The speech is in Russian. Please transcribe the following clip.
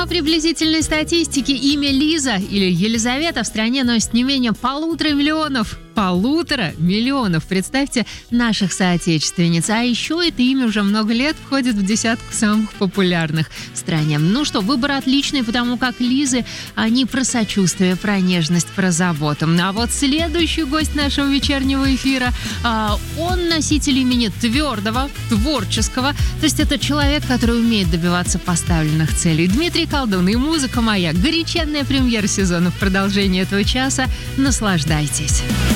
По приблизительной статистике, имя Лиза или Елизавета в стране носит не менее 1,5 миллиона. 1,5 миллиона, представьте, наших соотечественниц. А еще это имя уже много лет входит в десятку самых популярных в стране. Ну что, выбор отличный, потому как Лизы, они про сочувствие, про нежность, про заботу. А вот следующий гость нашего вечернего эфира, он носитель имени твердого, творческого, то есть это человек, который умеет добиваться поставленных целей. Дмитрий Колдун и музыка моя. Горяченная премьера сезона в продолжении этого часа. Наслаждайтесь.